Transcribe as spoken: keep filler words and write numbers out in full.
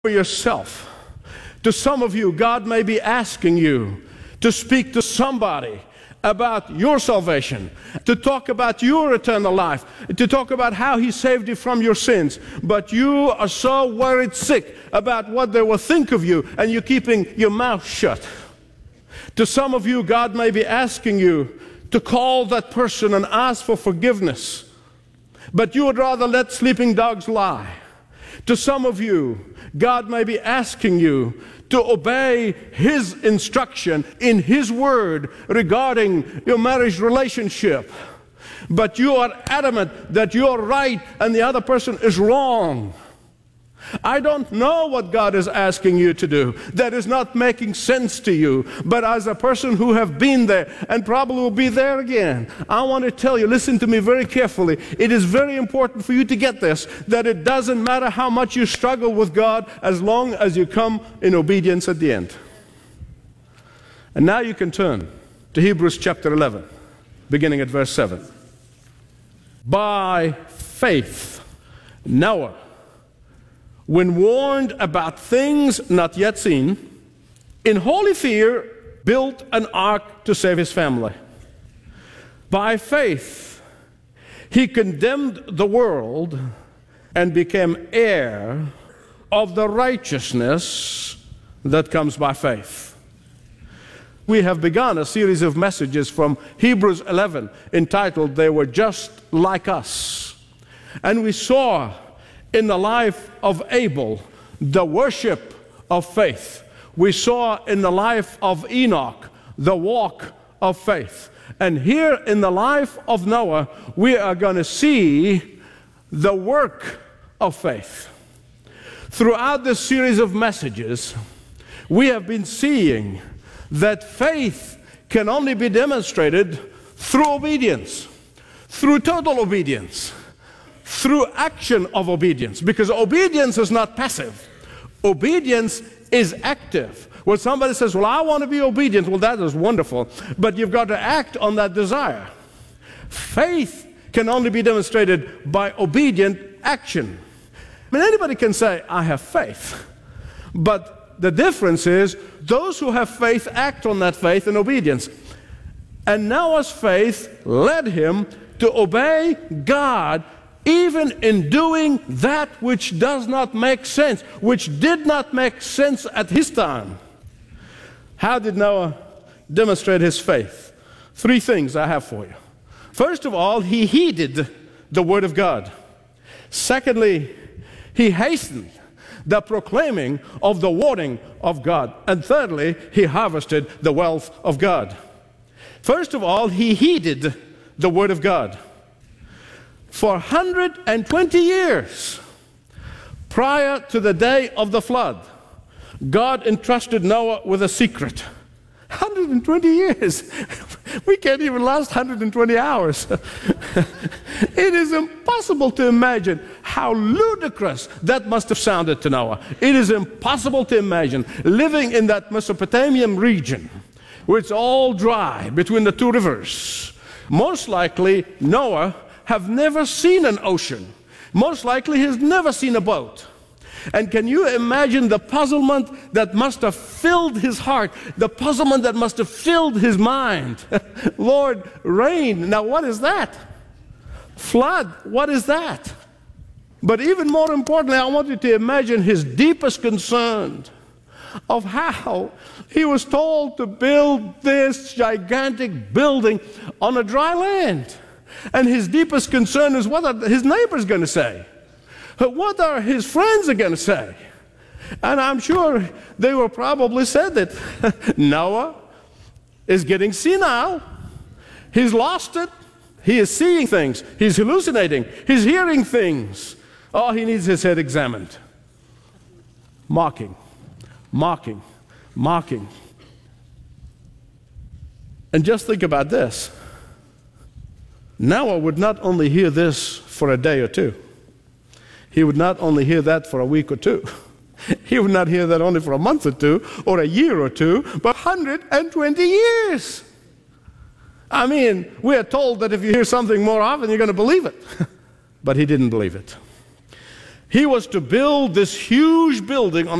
for yourself. To some of you, God may be asking you to speak to somebody about your salvation, to talk about your eternal life, to talk about how He saved you from your sins. But you are so worried sick about what they will think of you, and you're keeping your mouth shut. To some of you, God may be asking you to call that person and ask for forgiveness, but you would rather let sleeping dogs lie. To some of you, God may be asking you to obey His instruction in His Word regarding your marriage relationship, but you are adamant that you're right and the other person is wrong. I don't know what God is asking you to do. That is not making sense to you. But as a person who have been there and probably will be there again, I want to tell you, listen to me very carefully. It is very important for you to get this, that it doesn't matter how much you struggle with God as long as you come in obedience at the end. And now you can turn to Hebrews chapter eleven, beginning at verse seven. By faith, Noah, when warned about things not yet seen, in holy fear built an ark to save his family. By faith, he condemned the world and became heir of the righteousness that comes by faith. We have begun a series of messages from Hebrews eleven entitled, They Were Just Like Us. And we saw in the life of Abel the worship of faith. We saw in the life of Enoch the walk of faith. And here in the life of Noah, we are going to see the work of faith. Throughout this series of messages, we have been seeing that faith can only be demonstrated through obedience, through total obedience, through action of obedience, because obedience is not passive. Obedience is active. When somebody says, well, I want to be obedient, well, that is wonderful, but you've got to act on that desire. Faith can only be demonstrated by obedient action. I mean, anybody can say, I have faith, but the difference is those who have faith act on that faith in obedience. And Noah's faith led him to obey God even in doing that which does not make sense, which did not make sense at his time. How did Noah demonstrate his faith? Three things I have for you. First of all, he heeded the word of God. Secondly, he hastened the proclaiming of the warning of God. And thirdly, he harvested the wealth of God. First of all, he heeded the word of God. For one hundred twenty years prior to the day of the flood, God entrusted Noah with a secret. one hundred twenty years. We can't even last one hundred twenty hours. It is impossible to imagine how ludicrous that must have sounded to Noah. It is impossible to imagine living in that Mesopotamian region where it's all dry between the two rivers. Most likely, Noah have never seen an ocean. Most likely he has never seen a boat. And can you imagine the puzzlement that must have filled his heart, the puzzlement that must have filled his mind? Lord, rain, now what is that? Flood, what is that? But even more importantly, I want you to imagine his deepest concern of how he was told to build this gigantic building on a dry land. And his deepest concern is what are his neighbors going to say? What are his friends going to say? And I'm sure they will probably said that Noah is getting senile. He's lost it. He is seeing things. He's hallucinating. He's hearing things. Oh, he needs his head examined. Mocking, mocking, mocking. And just think about this. Noah would not only hear this for a day or two. He would not only hear that for a week or two. He would not hear that only for a month or two, or a year or two, but one hundred twenty years. I mean, we are told that if you hear something more often, you're going to believe it. But he didn't believe it. He was to build this huge building on